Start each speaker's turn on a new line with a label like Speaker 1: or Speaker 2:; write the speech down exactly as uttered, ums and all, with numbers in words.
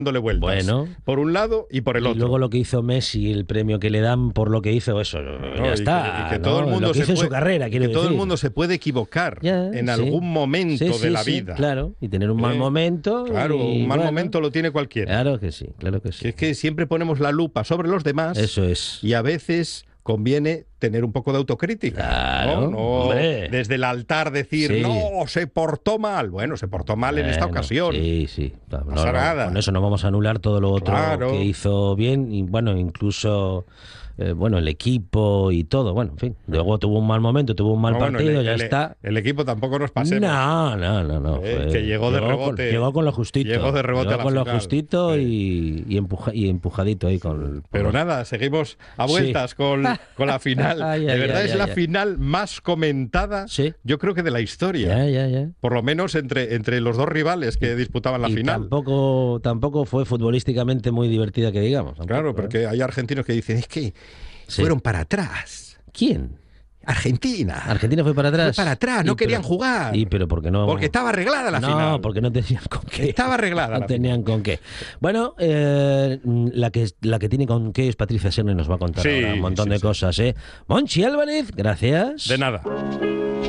Speaker 1: dándole vueltas.
Speaker 2: Bueno.
Speaker 1: Por un lado y por el
Speaker 2: y
Speaker 1: otro.
Speaker 2: luego lo que hizo Messi, el premio que le dan por lo que hizo, eso,
Speaker 1: No,
Speaker 2: ya
Speaker 1: y
Speaker 2: está.
Speaker 1: Que, y que
Speaker 2: ¿no?
Speaker 1: todo el mundo
Speaker 2: lo que
Speaker 1: se
Speaker 2: hizo en
Speaker 1: puede,
Speaker 2: su carrera, quiero
Speaker 1: que
Speaker 2: decir.
Speaker 1: todo el mundo se puede equivocar
Speaker 2: Ya,
Speaker 1: en
Speaker 2: sí.
Speaker 1: algún momento
Speaker 2: Sí, sí,
Speaker 1: de la
Speaker 2: sí,
Speaker 1: vida.
Speaker 2: claro, y tener un mal
Speaker 1: Eh,
Speaker 2: momento.
Speaker 1: Claro,
Speaker 2: y,
Speaker 1: un mal
Speaker 2: bueno,
Speaker 1: momento lo tiene cualquiera.
Speaker 2: Claro que sí, claro que sí.
Speaker 1: Que es que siempre ponemos la lupa sobre los demás.
Speaker 2: Eso es.
Speaker 1: Y a veces conviene tener un poco de autocrítica.
Speaker 2: Claro,
Speaker 1: ¿no? No
Speaker 2: hombre.
Speaker 1: desde el altar decir,
Speaker 2: Sí.
Speaker 1: no, se portó mal. Bueno, se portó mal en esta
Speaker 2: Bueno,
Speaker 1: ocasión.
Speaker 2: Sí, sí. No,
Speaker 1: No
Speaker 2: no,
Speaker 1: pasa
Speaker 2: no,
Speaker 1: nada.
Speaker 2: con eso no vamos a anular todo lo otro
Speaker 1: Claro.
Speaker 2: que hizo bien. Y bueno, incluso eh, bueno, el equipo y todo. Bueno, en fin. Luego tuvo un mal momento, tuvo un mal
Speaker 1: No, bueno,
Speaker 2: partido,
Speaker 1: el,
Speaker 2: ya
Speaker 1: el-
Speaker 2: está.
Speaker 1: el equipo tampoco nos pasemos.
Speaker 2: No, no, no, no.
Speaker 1: Eh,
Speaker 2: fue-
Speaker 1: que llegó de rebote.
Speaker 2: Con, llegó con lo justito.
Speaker 1: Llegó de rebote
Speaker 2: Llegó
Speaker 1: a la
Speaker 2: con lo
Speaker 1: final.
Speaker 2: justito
Speaker 1: Sí.
Speaker 2: y, y, empuja- y empujadito ahí con.
Speaker 1: Pero
Speaker 2: con los-
Speaker 1: nada, seguimos a
Speaker 2: Sí.
Speaker 1: vueltas con, con la final.
Speaker 2: Ay,
Speaker 1: de
Speaker 2: ay,
Speaker 1: verdad
Speaker 2: ay,
Speaker 1: es
Speaker 2: ay,
Speaker 1: la
Speaker 2: ay.
Speaker 1: final más comentada,
Speaker 2: Sí.
Speaker 1: yo creo que de la historia.
Speaker 2: Ya, ya, ya.
Speaker 1: Por lo menos entre, entre los dos rivales que disputaban la
Speaker 2: y
Speaker 1: final.
Speaker 2: Tampoco, tampoco fue futbolísticamente muy divertida, que digamos. tampoco,
Speaker 1: Claro,
Speaker 2: ¿eh?
Speaker 1: porque hay argentinos que dicen, es que
Speaker 2: Sí.
Speaker 1: fueron para atrás.
Speaker 2: ¿Quién?
Speaker 1: Argentina.
Speaker 2: Argentina fue para atrás.
Speaker 1: Fue para atrás, no
Speaker 2: Y
Speaker 1: querían
Speaker 2: pero-
Speaker 1: jugar.
Speaker 2: Y pero porque no.
Speaker 1: Porque estaba arreglada la
Speaker 2: no,
Speaker 1: final.
Speaker 2: porque no tenían con qué.
Speaker 1: Estaba arreglada
Speaker 2: No
Speaker 1: la
Speaker 2: tenían con qué. Bueno, eh, la que la que tiene con qué es Patricia Serna y nos va a contar
Speaker 1: Sí,
Speaker 2: ahora un montón
Speaker 1: sí,
Speaker 2: de
Speaker 1: sí.
Speaker 2: cosas, ¿eh? Monchi Álvarez, gracias.
Speaker 1: De nada.